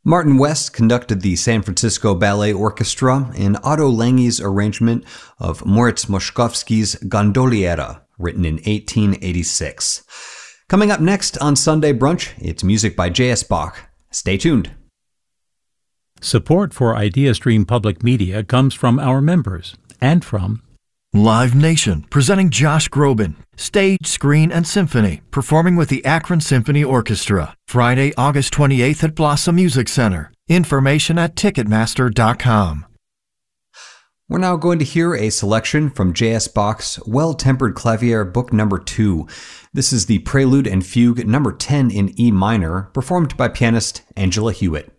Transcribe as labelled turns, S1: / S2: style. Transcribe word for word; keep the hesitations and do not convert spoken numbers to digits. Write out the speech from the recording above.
S1: Martin West conducted the San Francisco Ballet Orchestra in Otto Lengi's arrangement of Moritz Moszkowski's Gondoliera, written in eighteen eighty-six. Coming up next on Sunday Brunch, it's music by J S. Bach. Stay tuned.
S2: Support for IdeaStream Public Media comes from our members and from
S3: Live Nation, presenting Josh Groban, stage, screen, and symphony, performing with the Akron Symphony Orchestra, Friday, August twenty-eighth at Blossom Music Center. Information at Ticketmaster dot com.
S1: We're now going to hear a selection from J S. Bach's Well-Tempered Clavier Book Number two. This is the Prelude and Fugue Number ten in E minor, performed by pianist Angela Hewitt.